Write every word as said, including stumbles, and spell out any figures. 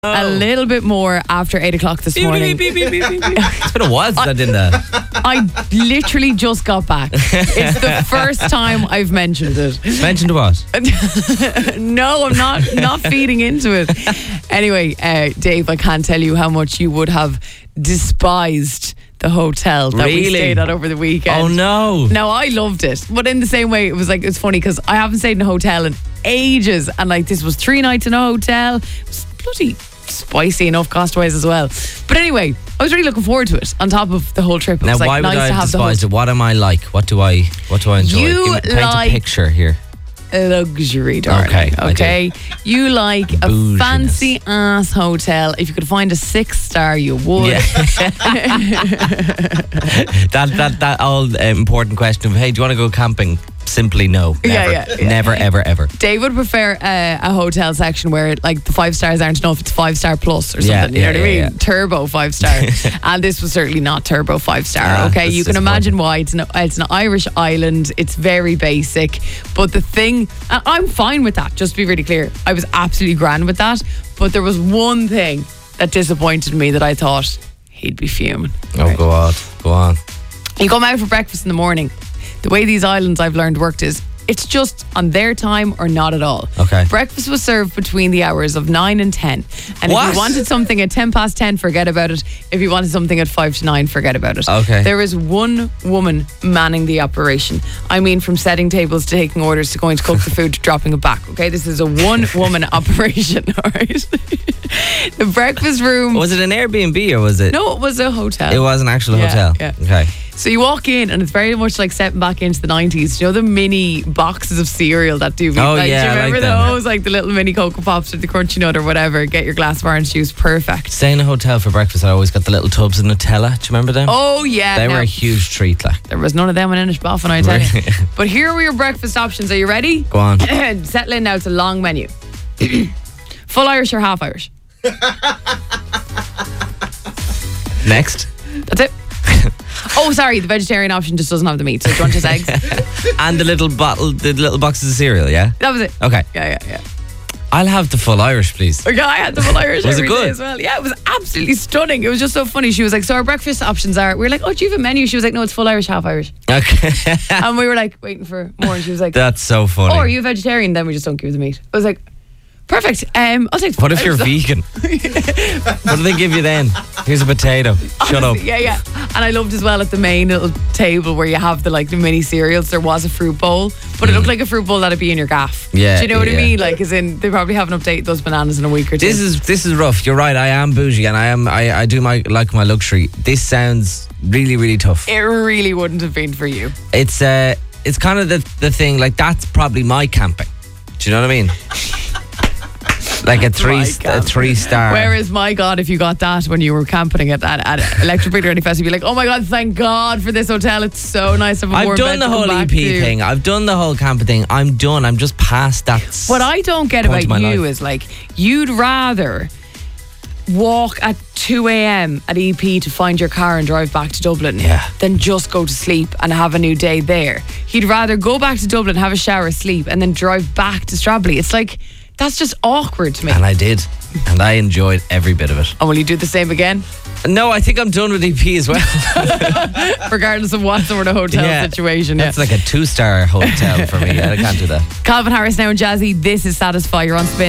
a little bit more after eight o'clock this morning. It's been a while since I did that. I literally just got back. It's the first time I've mentioned it. Mentioned what? No, I'm not not feeding into it. Anyway, uh, Dave, I can't tell you how much you would have despised the hotel that Really? we stayed at over the weekend. Oh no. No, I loved it. But in the same way, it was like, it's funny because I haven't stayed in a hotel in ages. And like, this was three nights in a hotel. It was bloody spicy enough cost-wise as well. But anyway, I was really looking forward to it on top of the whole trip. It Now, was like why nice would I to have have the despised hotel. it? What am I like? What do I? What do I enjoy? You Give me, paint like- a picture here. Luxury, darling. Okay, I do. Okay. You like a Bouginess. fancy ass hotel. If you could find a six star, you would. Yeah. that that that all uh, important question of, hey, do you want to go camping? Simply no. Yeah, Never. yeah, yeah. Never, ever, ever. Dave would prefer uh, a hotel section where like the five stars aren't enough. It's five star plus or something. Yeah, you know yeah, what I yeah, mean? yeah. Turbo five star. And this was certainly not turbo five star. Ah, okay, that's you can disappointing. imagine why. It's an it's an Irish island. It's very basic. But the thing, and I'm fine with that. Just to be really clear, I was absolutely grand with that. But there was one thing that disappointed me that I thought he'd be fuming. Oh, Right. go on, go on. You come out for breakfast in the morning. The way these islands I've learned worked is it's just on their time or not at all. Okay. Breakfast was served between the hours of nine and ten. And What? if you wanted something at ten past ten, forget about it. If you wanted something at five to nine, forget about it. Okay. There is one woman manning the operation. I mean, from setting tables to taking orders to going to cook the food to dropping it back. Okay, this is a one woman operation. All right. The breakfast room. Was it an Airbnb or was it? No, it was a hotel. It was an actual Yeah, hotel. yeah. Okay. So you walk in and it's very much like stepping back into the nineties. You know the mini boxes of cereal that do. Oh, like, yeah, do you I like remember them. those? Like the little mini Cocoa Pops or the Crunchy Nut or whatever. Get your glass of orange juice. Perfect. Staying in a hotel for breakfast, I always got the little tubs of Nutella. Do you remember them? Oh yeah. They now, were a huge treat. Like, there was none of them in Inishboffin, I tell you. Really? But here were your breakfast options. Are you ready? go on. Settle in now. It's a long menu. Full Irish or half Irish? Next. That's it. Oh, sorry. The vegetarian option just doesn't have the meat. So do you want just eggs? And the little bottle, the little boxes of cereal. Yeah. That was it. Okay. Yeah, yeah, yeah. I'll have the full Irish, please. Okay, I had the full Irish Was it every day good? as well. Yeah, it was absolutely stunning. It was just so funny. She was like, so our breakfast options are, we were like, oh, do you have a menu? She was like, no, it's full Irish, half Irish. Okay. And we were like, waiting for more. And she was like, That's so funny. oh, are you a vegetarian? Then we just don't give you the meat. I was like, perfect. Um, I'll take the What full if you're Irish. vegan? What do they give you then? Here's a potato. Shut up. Yeah, yeah. And I loved as well at the main little table where you have the like the mini cereals, there was a fruit bowl, but it looked like a fruit bowl that'd be in your gaff. Yeah, Do you know what yeah. I mean? Like, as in, they probably haven't updated those bananas in a week or two. This is this is rough. You're right. I am bougie, and I am I, I do my like my luxury. This sounds really really tough. it really wouldn't have been for you. It's uh it's kind of the the thing. Like, that's probably my camping. Do you know what I mean? Like a three my st- a camping. three star. Whereas, my God, if you got that when you were camping at, at, at Electric Big Ready Fest, you'd be like, oh my God, thank God for this hotel. It's so nice to have a I've warm done bed the to come whole E back P to. thing. I've done the whole camping thing. I'm done. I'm just past that. What I don't get point about of my you life. is like, you'd rather walk at two a.m. at E P to find your car and drive back to Dublin Yeah. than just go to sleep and have a new day there. He'd rather go back to Dublin, have a shower, sleep, and then drive back to Stradbally. It's like, that's just awkward to me. And I did, and I enjoyed every bit of it. And will you do the same again? No, I think I'm done with E P as well. Regardless of what sort of hotel Yeah. situation. Yeah. That's like a two star hotel for me. I can't do that. Calvin Harris now and Jazzy. This is Satisfy. You're on Spin.